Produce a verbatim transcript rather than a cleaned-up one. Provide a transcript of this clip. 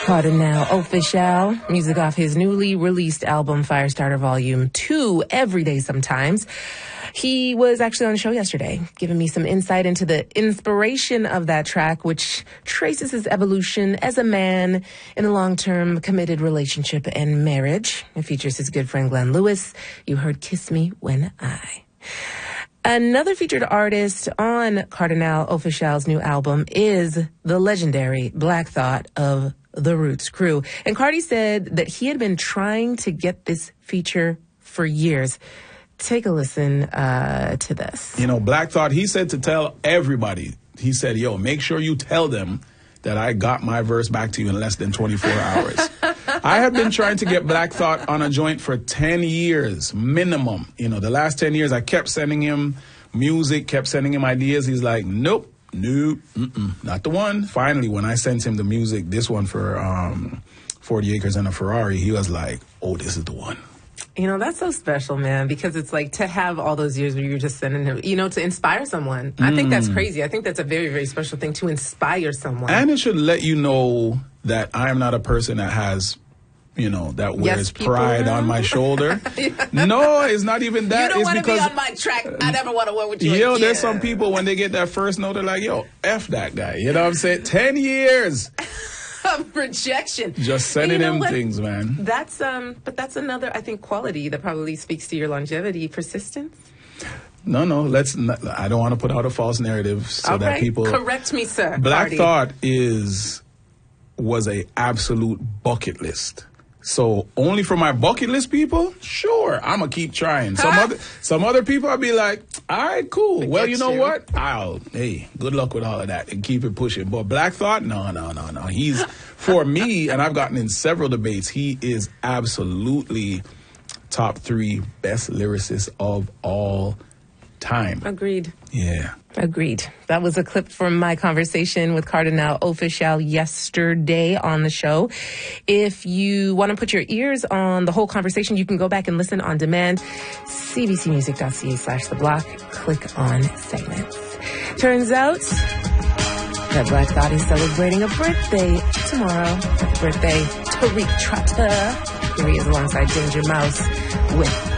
Cardinal Offishall, music off his newly released album Firestarter Volume two, Everyday Sometimes. He was actually on the show yesterday, giving me some insight into the inspiration of that track, which traces his evolution as a man in a long-term committed relationship and marriage. It features his good friend Glenn Lewis. You heard Kiss Me When I. Another featured artist on Cardinal Offishall's new album is the legendary Black Thought of The Roots Crew. And Cardi said that he had been trying to get this feature for years. Take a listen uh, to this. You know, Black Thought, he said to tell everybody, he said, yo, make sure you tell them that I got my verse back to you in less than twenty-four hours. I have been trying to get Black Thought on a joint for ten years, minimum. You know, the last ten years, I kept sending him music, kept sending him ideas. He's like, nope, nope, mm-mm, not the one. Finally, when I sent him the music, this one for um, forty acres and a Ferrari, he was like, oh, this is the one. You know, that's so special, man, because it's like to have all those years where you're just sending him, you know, to inspire someone. Mm. I think that's crazy. I think that's a very, very special thing, to inspire someone. And it should let you know that I am not a person that has, you know, that wears yes, pride on my shoulder. Yeah. No, it's not even that. You don't want to be on my track. I never want to work with you. Yo, again. There's some people, when they get that first note, they're like, yo, F that guy. You know what I'm saying? Ten years. Of rejection. Just sending you know him what? things, man. That's um, but that's another, I think, quality that probably speaks to your longevity, persistence. No, no, let's. Not, I don't want to put out a false narrative so All that right. people correct me, sir. Black Party. Thought is was a absolute bucket list. So only for my bucket list people, sure, I'm gonna keep trying. Some other some other people, I'll be like, all right, cool. I well, you know you. what? I'll hey, good luck with all of that and keep it pushing. But Black Thought, no, no, no, no. He's for me, and I've gotten in several debates. He is absolutely top three best lyricist of all time. Agreed. Yeah. Agreed. That was a clip from my conversation with Cardinal Offishall yesterday on the show. If you want to put your ears on the whole conversation, you can go back and listen on demand. cbcmusic.ca slash the block. Click on segments. Turns out that Black Thought is celebrating a birthday tomorrow. Happy birthday, Tariq Trotter. Here he is alongside Danger Mouse with